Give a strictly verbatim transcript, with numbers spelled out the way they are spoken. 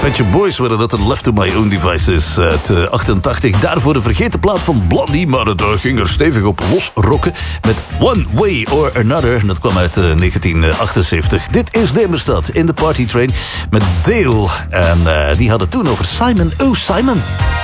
Pet Shop Boys waren dat een Left to My Own Devices uit uh, achtentachtig. Daarvoor de vergeten plaat van Blondie, maar het uh, ging er stevig op losrokken met One Way or Another. Dat kwam uit uh, negentien achtenzeventig. Dit is Demerstad in de Party Train met Dale. En uh, die hadden toen over Simon. Oh, Simon.